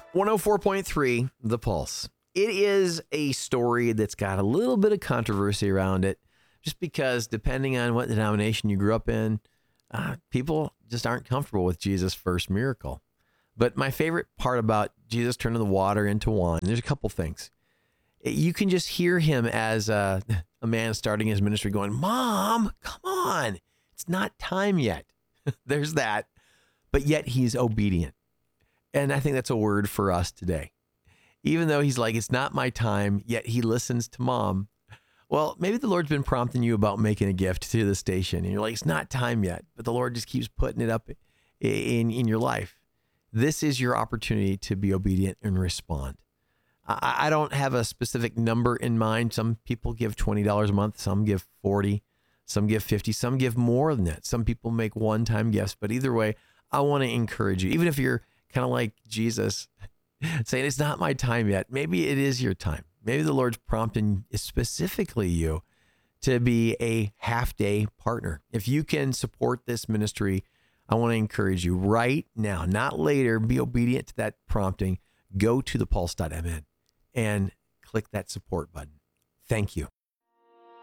104.3 The Pulse. It is a story that's got a little bit of controversy around it, just because depending on what denomination you grew up in, people just aren't comfortable with Jesus' first miracle. But my favorite part about Jesus turning the water into wine, there's a couple things. You can just hear him as a man starting his ministry going, "Mom, come on. It's not time yet." There's that. But yet he's obedient. And I think that's a word for us today. Even though he's like, "It's not my time," yet he listens to mom. Well, maybe the Lord's been prompting you about making a gift to the station, and you're like, "It's not time yet," but the Lord just keeps putting it up in your life. This is your opportunity to be obedient and respond. I don't have a specific number in mind. Some people give $20 a month. Some give 40. Some give 50. Some give more than that. Some people make one-time gifts. But either way, I want to encourage you, even if you're kind of like Jesus, saying, "It's not my time yet." Maybe it is your time. Maybe the Lord's prompting specifically you to be a half-day partner. If you can support this ministry, I want to encourage you right now, not later. Be obedient to that prompting. Go to thepulse.mn and click that support button. Thank you.